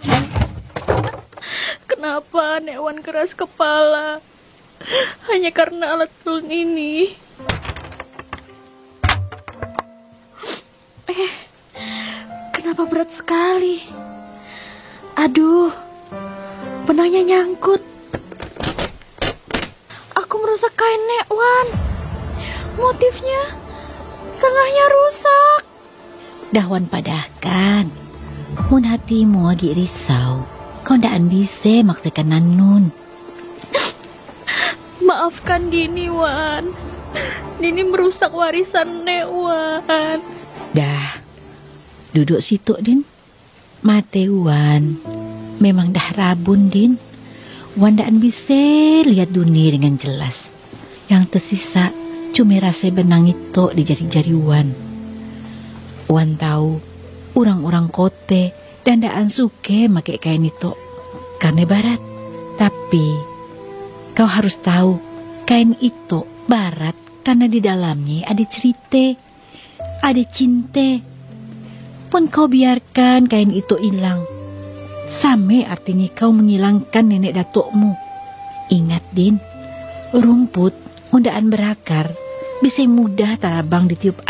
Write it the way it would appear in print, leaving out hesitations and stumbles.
Kenapa Nek Wan keras kepala? Hanya karena alat ulun ini. Kenapa berat sekali? Aduh, benangnya nyangkut. Aku merusak kain Nek Wan. Motifnya tengahnya rusak. Dahwan padahkan. Mun hatimu lagi risau, kau ndaan bisa maksakan Nanun. Maafkan Dini, Wan. Dini merusak warisan Nek Wan. Dah, duduk situ, Din. Mate Wan, memang dah rabun, Din. Wan ndaan bisa lihat dunia dengan jelas. Yang tersisa cuma rasa benang itu di jari-jari Wan. Wan tahu orang-orang kote dan ndaan suke make kain itu karena barat. Tapi kau harus tahu kain itu barat karena di dalamnya ada cerita, ada cinta. Pun kau biarkan kain itu hilang, sama artinya kau menghilangkan nenek datukmu. Ingat, Din, rumput undaan berakar bisa mudah tarabang ditiup